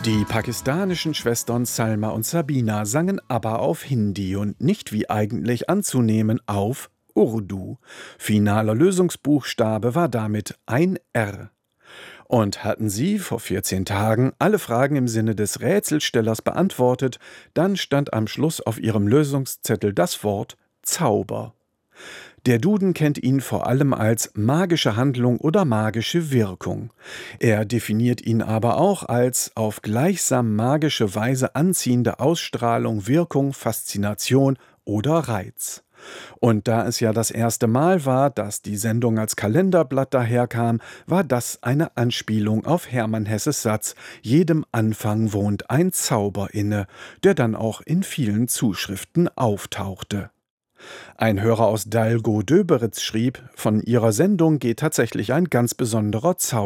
Die pakistanischen Schwestern Salma und Sabina sangen aber auf Hindi und nicht wie eigentlich anzunehmen auf Urdu. Finaler Lösungsbuchstabe war damit ein R. Und hatten sie vor 14 Tagen alle Fragen im Sinne des Rätselstellers beantwortet, dann stand am Schluss auf ihrem Lösungszettel das Wort Zauber. Der Duden kennt ihn vor allem als magische Handlung oder magische Wirkung. Er definiert ihn aber auch als auf gleichsam magische Weise anziehende Ausstrahlung, Wirkung, Faszination oder Reiz. Und da es ja das erste Mal war, dass die Sendung als Kalenderblatt daherkam, war das eine Anspielung auf Hermann Hesses Satz: Jedem Anfang wohnt ein Zauber inne, der dann auch in vielen Zuschriften auftauchte. Ein Hörer aus Dalgo-Döberitz schrieb, von ihrer Sendung geht tatsächlich ein ganz besonderer Zauber